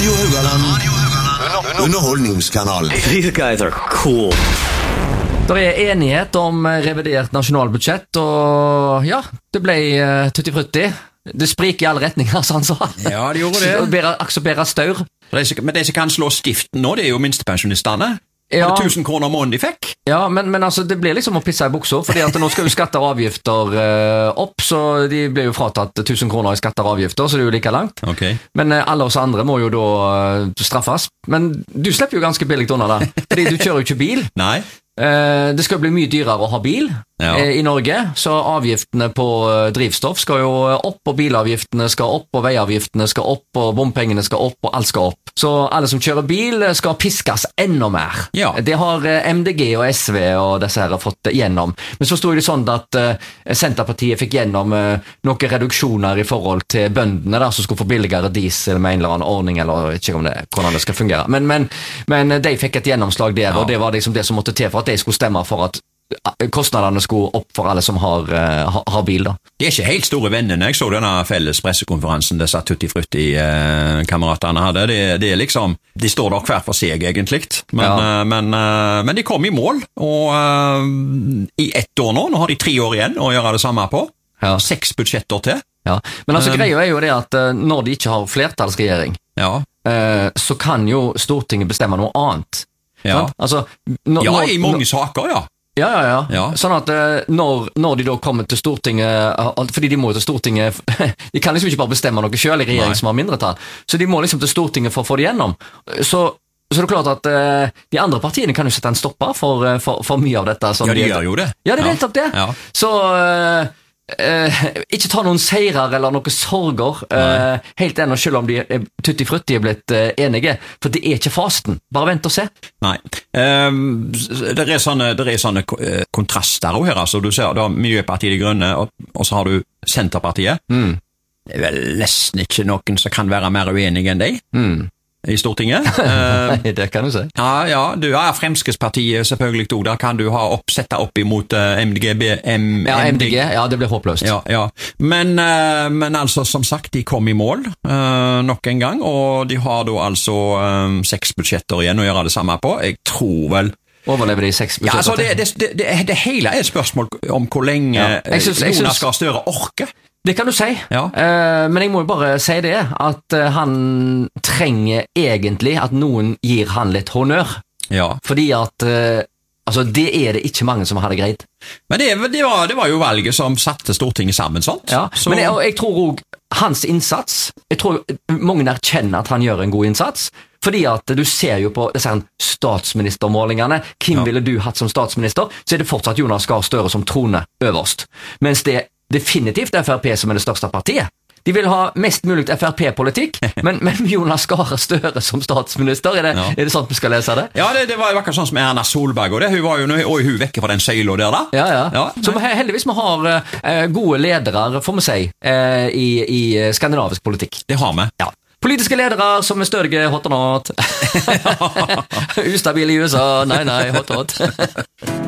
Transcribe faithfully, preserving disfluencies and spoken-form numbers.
Radio Haugaland. Underholdningskanalen. These guys are cool. Det er enighet om revidert nasjonalbudsjett, og ja, det ble uh, tutti frutti. Det spriker i alle retninger, som han sa. Ja, det gjorde det. Bedre, akseptere staur. Men de som kan slå stiften nå, det er jo minstepensjonistene. Ja. Var det tusen kroner om måneden de fikk? Ja, men, men altså, det blir liksom å pisse i buksa, fordi at nå skal jo skatter og avgifter uh, opp, så de blir jo fratatt tusen kroner i skatter og avgifter, så det er jo like langt. Okay. Men uh, alle oss andre må jo da uh, straffes. Men du slipper jo ganske billig unna det, fordi du kjører jo ikke bil. Nei. Uh, det skal bli mye dyrere å ha bil ja. uh, i Norge, så avgiftene på uh, drivstoff skal jo opp, og bilavgiftene skal opp, og veiavgiftene skal opp, og bompengene skal opp, og alt skal opp. Så alle som kjører bil skal piskes enda mer. Ja. Det har uh, M D G og S V og disse her fått gjennom. Men så stod det sånn at uh, Senterpartiet fikk gjennom uh, noen reduksjoner i forhold til bøndene da, som skulle få billigere diesel med en eller annen ordning, eller jeg vet ikke om det, hvordan det skal fungere. Men, men, men de fikk et gjennomslag der, ja. Og det var liksom det som måtte til for at de skulle stemme for at kostnadene skulle opp for alle som har, uh, har bil da. De er ikke helt store vennene. Jeg så denne felles pressekonferansen disse tutti frutti uh, kameratene hadde. Det, det er liksom, de står der hver for seg egentlig, men, ja. uh, men, uh, men de kom i mål, og uh, i ett år nå, nå har de tre år igjen å gjøre det samme på. Ja. Seks budsjetter til. Ja. Men altså um, greia er jo det at uh, når de ikke har flertallsregjering, ja. uh, så kan jo Stortinget bestemme noe annet. Ja, altså, når, ja når, i mange når, saker, ja. Ja, ja, ja. ja. Sånn at når, når de da kommer til Stortinget, fordi de må til Stortinget, de kan liksom ikke bare bestemme noe selv i regjering Nei. Som har mindretall, så de må liksom til Stortinget for å få det gjennom. Så, så er det klart at uh, de andre partiene kan jo sette en stopper for, for, for mye av dette. Ja, de, de gjør jo det. Ja, det er nettopp det. Ja. Så... Uh, Uh, ikke ta noen seirer eller noen sorger uh, helt ennå, selv om de er tutti frutti er blitt uh, enige, for det er ikke fasten, bare vent og se. Nei, um, det er sånne, det er sånne kontraster her, altså. Du ser, du har Miljøpartiet De Grønne, og, og så har du Senterpartiet. Mm. Det er vel nesten ikke noen som kan være mer uenige enn deg. Mm. I Stortinget. Nei, det kan du si. Ja, ja, du har Fremskrittspartiet selvfølgelig også, der kan du ha opp, sette opp imot uh, M D G, B, M, ja, M D G, ja, det blir håpløst. Ja, ja. Men, uh, men altså, som sagt, de kom i mål uh, nok en gang, og de har da altså um, seks budsjetter igjen å gjøre det samme på. Jeg tror vel overlever de seks budsjetter? Ja, altså, det, det, det, det, det hele er et spørsmål om hvor lenge ja. jeg synes, jeg synes, Jonas Gahr Støre orker. Det kan du si, ja. uh, men jeg må jo bare si det, at uh, han trenger egentlig at noen gir han litt honnør. Ja. Fordi at, uh, altså det er det ikke mange som hadde greit. Men det, det, var, det var jo valget som satte Stortinget sammen, sant? Ja, så... men jeg, jeg tror også hans innsats, jeg tror mange erkjenner at han gjør en god innsats, fordi at du ser jo på disse statsministermålingene, hvem ja. Ville du hatt som statsminister, så er det fortsatt Jonas Gahr Støre som troner øverst. Mens det definitivt F R P som er det største partiet. De vil ha mest mulig F R P-politikk, men, men Jonas Gahr Støre som statsminister, er det, ja. Er det sånn vi skal lese det? Ja, det, det var jo akkurat sånn som Erna Solberg, og det, hun var jo og hun vekke fra den søyla der da. Ja, ja. ja Så heldigvis vi har uh, gode ledere, får vi si, uh, i, i skandinavisk politikk. Det har vi. Ja. Politiske ledere som er stødige, hot or not. Ustabil i U S A, nei, nei, hot or not.